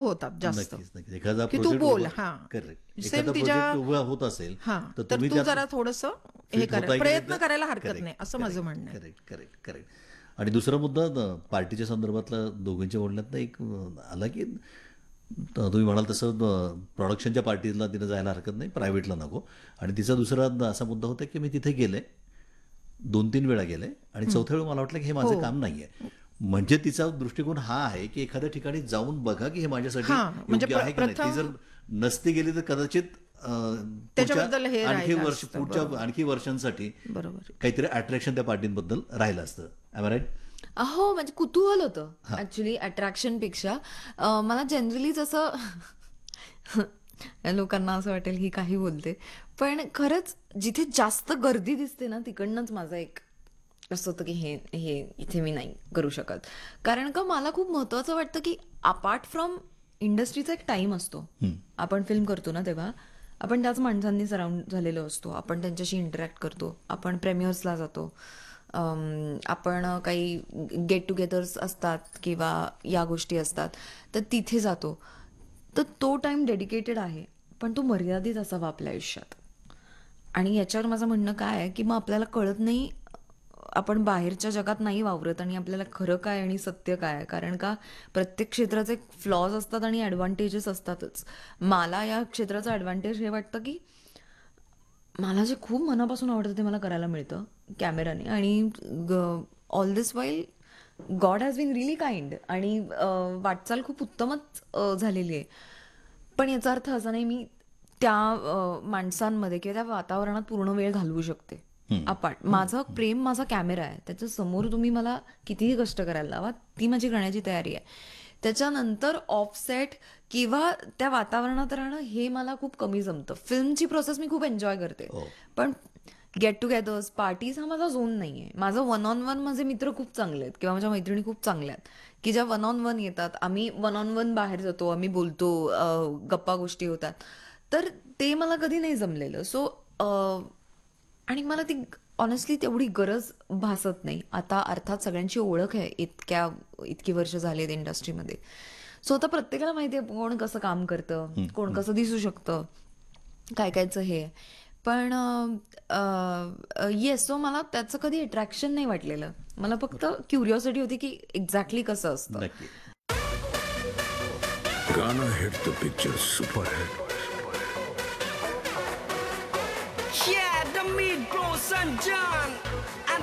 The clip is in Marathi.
होतात जास्त, नक्कीच नक्कीच. एखादा की तू प्रोजेक्ट बोल. उभा, हा, करेक्ट, सेम एखादा तिच्या. प्रोजेक्ट उभा होत असेल हा, तर तर तुम्ही तू त्यात जरा थोडंसं हे फिट कर, होताय की नाही प्रयत्न करायला हरकत करेक्ट नाही, असं माझं म्हणणं आहे. Correct correct correct. आणि दुसरा मुद्दा पार्टीच्या संदर्भातला दोघांच्या बोलण्यात एक आला की तुम्ही म्हणाल तसं प्रोडक्शनच्या पार्टीला तिनं जायला हरकत नाही, प्रायव्हेटला नको. आणि तिचा दुसरा असा मुद्दा होता की मी तिथे गेले 2-3 वेळा गेले आणि चौथ्या वेळी मला वाटलं की हे हो. माझं काम नाही आहे. म्हणजे तिचा दृष्टिकोन हा आहे की एखाद्या ठिकाणी जाऊन बघा की हे माझ्यासाठी हां, म्हणजे योग्य आहे की नाही. ती प्रथम जर नसती गेली तर कदाचित पुढच्या त्याच्याबद्दल हे राहिलं असतं. पुढच्या बरोबर. आणखी वर्षांसाठी बरोबर. काहीतरी अट्रॅक्शन त्या पार्टींबद्दल राहिलं असतं. I right? हो, म्हणजे कुतूहल होतं ऍक्च्युली अट्रॅक्शनपेक्षा. मला जनरलीच असं लोकांना असं वाटेल ही काही बोलते, पण खरंच जिथे जास्त गर्दी दिसते ना तिकडनंच माझं एक असं होतं की हे हे इथे मी नाही करू शकत. कारण का मला खूप महत्वाचं वाटतं की अपार्ट फ्रॉम इंडस्ट्रीचा एक टाइम असतो. आपण फिल्म करतो ना तेव्हा आपण त्याच माणसांनी सराउंड झालेलो असतो, आपण त्यांच्याशी इंटरॅक्ट करतो, आपण प्रेमियर्सला जातो, आपण काही गेट टुगेदर्स असतात किंवा या गोष्टी असतात तर तिथे जातो. तर तो टाइम डेडिकेटेड आहे, पण तो मर्यादित असावा आपल्या आयुष्यात. आणि याच्यावर माझं म्हणणं काय आहे की मग आपल्याला कळत नाही, आपण बाहेरच्या जगात नाही वावरत आणि आपल्याला खरं काय आणि सत्य काय आहे. कारण का प्रत्येक क्षेत्राचे फ्लॉज असतात आणि ॲडव्हान्टेजेस असतातच. मला या क्षेत्राचं ॲडव्हान्टेज हे वाटतं की मला जे खूप मनापासून आवडतं ते मला करायला मिळतं कॅमेराने. आणि all this while God has bin relief kind आणि वाटचाल खूप उत्तमच झालेली आहे. पण याचा अर्थ असा नाही मी त्या माणसांमध्ये किंवा त्या वातावरणात पूर्ण वेळ घालवू शकते. अपार्ट माझं प्रेम माझा कॅमेरा आहे, त्याच्या समोर तुम्ही मला कितीही कष्ट करायला लावा, ती माझी करण्याची तयारी आहे. त्याच्यानंतर ऑफसेट किंवा त्या वातावरणात राहणं हे मला खूप कमी जमतं. फिल्मची प्रोसेस मी खूप एन्जॉय करते, पण गेट टुगेदर्स पार्टीज हा माझा झोन नाही आहे. माझं वन ऑन वन माझे मित्र खूप चांगले आहेत किंवा माझ्या मैत्रिणी खूप चांगल्या आहेत की ज्या वन ऑन वन येतात, आम्ही वन ऑन वन बाहेर जातो, आम्ही बोलतो, गप्पा गोष्टी होतात. तर ते मला कधी नाही जमलेलं. सो आणि मला ती ऑनेस्टली तेवढी गरज भासत नाही आता. अर्थात सगळ्यांची ओळख आहे, इतकी वर्ष झाली आहेत इंडस्ट्रीमध्ये. सो आता प्रत्येकाला माहिती आहे कोण कसं काम करतं, कोण कसं दिसू शकतं, काय कायचं हे. पण येस, सो मला त्याचं कधी अट्रॅक्शन नाही वाटलेलं. मला फक्त क्युरिओसिटी होती की एक्झॅक्टली कसं असतं. नक्की. गाना hit the picture super hit. Yeah, the Migros and John.